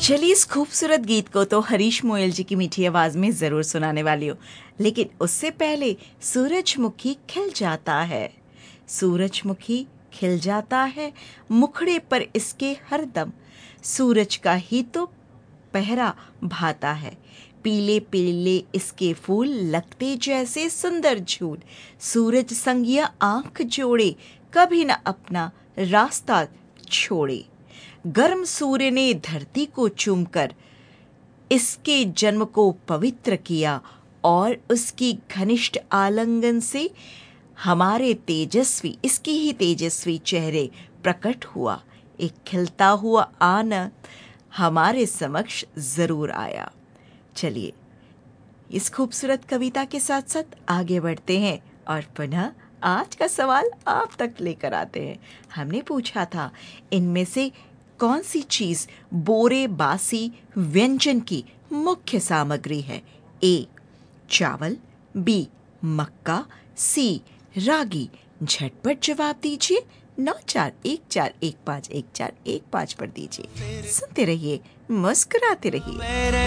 चलिए, इस खूबसूरत गीत को तो हरीश मोयल जी की मीठी आवाज में जरूर सुनाने वाली हूँ, लेकिन उससे पहले सूरजमुखी खिल जाता है। सूरजमुखी खिल जाता है मुखड़े पर इसके हरदम, सूरज का ही तो पहरा भाता है। पीले पीले इसके फूल लगते जैसे सुंदर झूल, सूरज संगिया आंख जोड़े कभी न अपना रास्ता छोड़े। गर्म सूर्य ने धरती को चूमकर इसके जन्म को पवित्र किया और उसकी घनिष्ठ आलिंगन से हमारे तेजस्वी, इसकी ही तेजस्वी चेहरे प्रकट हुआ। एक खिलता हुआ आनंद हमारे समक्ष जरूर आया। चलिए, इस खूबसूरत कविता के साथ साथ आगे बढ़ते हैं और पुनः आज का सवाल आप तक लेकर आते हैं। हमने पूछा था, इनमें से कौन सी चीज बोरे बासी व्यंजन की मुख्य सामग्री है? ए चावल, बी मक्का, सी रागी। झटपट जवाब दीजिए 9414151415 पर दीजिए। सुनते रहिए, मुस्कुराते रहिए।